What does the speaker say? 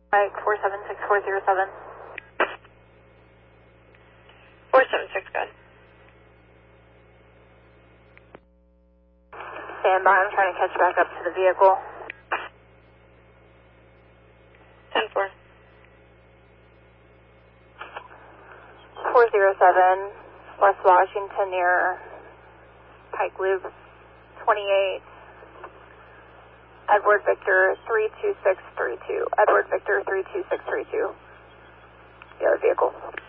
Mike 476407. 476, good. Stand by, I'm trying to catch back up to the vehicle. 10-4. 407, West Washington near Pike Loop 28. Edward Victor 32632. Edward Victor 32632. The other vehicle.